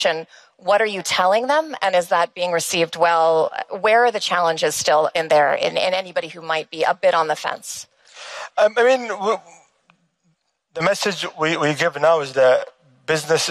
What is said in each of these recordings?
what are you telling them, and is that being received well? Where are the challenges still in there, in anybody who might be a bit on the fence? I mean, the message we give now is that business,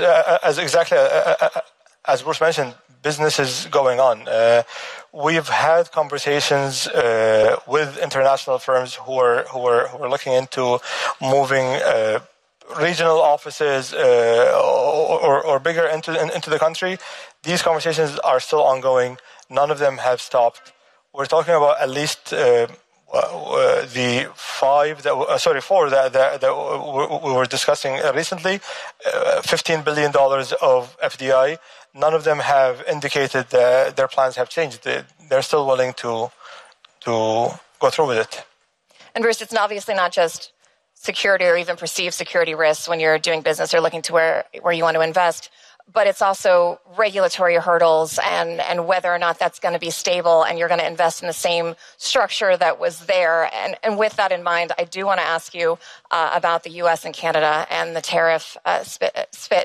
as Bruce mentioned, business is going on. We've had conversations with international firms who are looking into moving regional offices or bigger into the country. These conversations are still ongoing. None of them have stopped. We're talking about at least the four that we were discussing recently, $15 billion of FDI. None of them have indicated that their plans have changed. They're still willing to go through with it. And Bruce, it's obviously not just security or even perceived security risks when you're doing business or looking to where you want to invest, but it's also regulatory hurdles and whether or not that's going to be stable and you're going to invest in the same structure that was there. And with that in mind, I do want to ask you about the U.S. and Canada and the tariff spat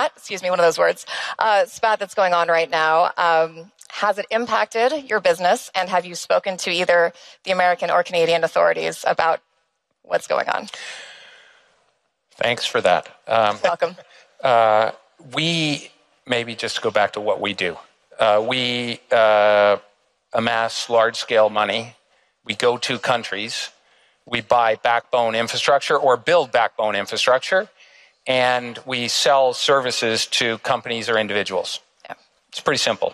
that's going on right now. Has it impacted your business, and have you spoken to either the American or Canadian authorities about what's going on? Thanks for that. Welcome. We maybe just go back to what we do. We amass large-scale money. We go to countries. We buy backbone infrastructure or build backbone infrastructure, and we sell services to companies or individuals. Yeah. It's pretty simple.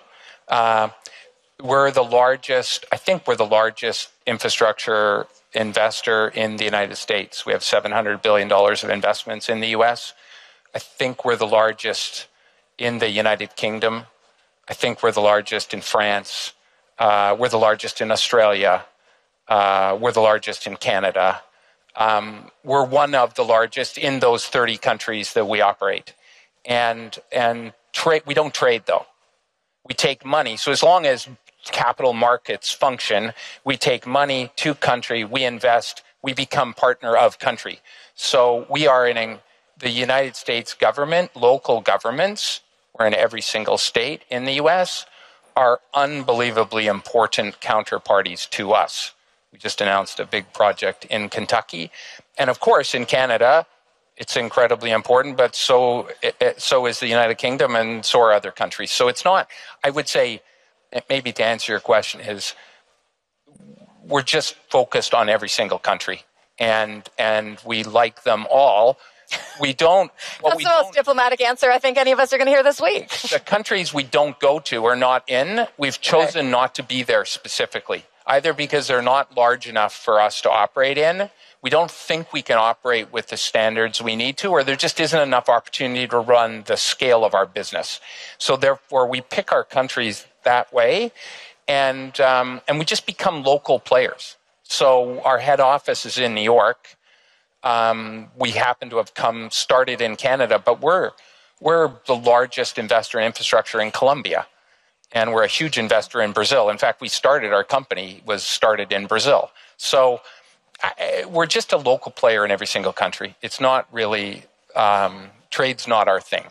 We're the largest, I think we're the largest infrastructure investor in the United States. We have $700 billion of investments in the U.S. I think we're the largest in the United Kingdom. I think we're the largest in France. We're the largest in Australia. We're the largest in Canada. We're one of the largest in those 30 countries that we operate. And we don't trade, though. We take money. So as long as capital markets function, we take money to country, we invest, we become partner of country. So we are in the United States government, local governments, we're in every single state in the US, are unbelievably important counterparties to us. We just announced a big project in Kentucky. And of course, in Canada, it's incredibly important, but so is the United Kingdom and so are other countries. So it's not, I would say, maybe to answer your question, is we're just focused on every single country. And we like them all. We don't... That's the most diplomatic answer I think any of us are going to hear this week. The countries we don't go to or not in, we've chosen not to be there specifically, either because they're not large enough for us to operate in, we don't think we can operate with the standards we need to, or there just isn't enough opportunity to run the scale of our business. So therefore, we pick our countries that way, and we just become local players. So our head office is in New York. We happen to have started in Canada, but we're the largest investor in infrastructure in Colombia, and we're a huge investor in Brazil. In fact, our company was started in Brazil. So we're just a local player in every single country. It's not really, trade's not our thing.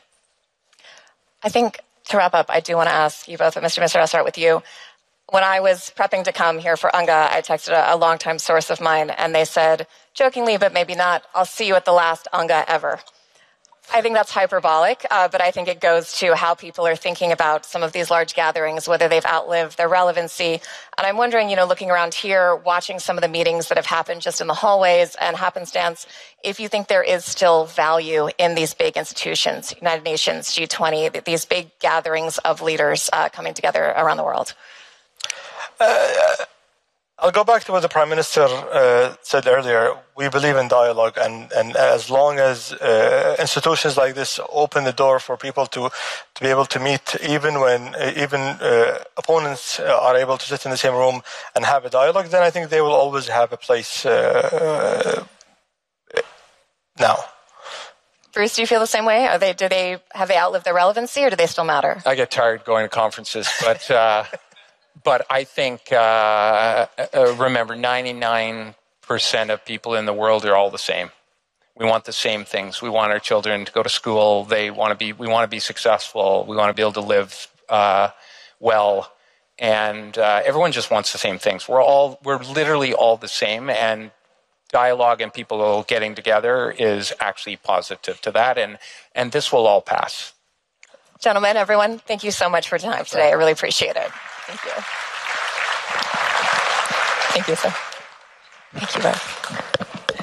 I think to wrap up, I do want to ask you both, Mr. Misra, I'll start with you. When I was prepping to come here for UNGA, I texted a longtime source of mine, and they said, jokingly, but maybe not, I'll see you at the last UNGA ever. I think that's hyperbolic, but I think it goes to how people are thinking about some of these large gatherings, whether they've outlived their relevancy. And I'm wondering, looking around here, watching some of the meetings that have happened just in the hallways and happenstance, if you think there is still value in these big institutions, United Nations, G20, these big gatherings of leaders coming together around the world. I'll go back to what the Prime Minister said earlier. We believe in dialogue, and as long as institutions like this open the door for people to be able to meet, even when opponents are able to sit in the same room and have a dialogue, then I think they will always have a place now. Bruce, do you feel the same way? Have they outlived their relevancy, or do they still matter? I get tired going to conferences, but but I think remember, 99% of people in the world are all the same. We want the same things. We want our children to go to school. We want to be successful. We want to be able to live well. And everyone just wants the same things. We're literally all the same. And dialogue and people getting together is actually positive to that. And this will all pass. Gentlemen, everyone, thank you so much for your time today. I really appreciate it. Thank you. Thank you, sir. Thank you both.